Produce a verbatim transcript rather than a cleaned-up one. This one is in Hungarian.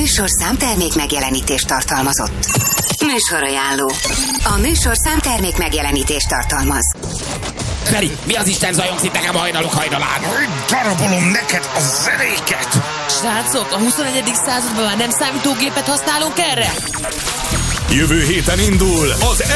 műsorszám termék megjelenítést tartalmazott. Műsorajánló. A műsorszám termék megjelenítést tartalmaz. Feri, mi az Isten zajongsz itt nekem a hajnalok hajnalán? Darabolom neked a zenéket! Srácok, a huszonegyedik században már nem számítógépet használunk erre? Jövő héten indul az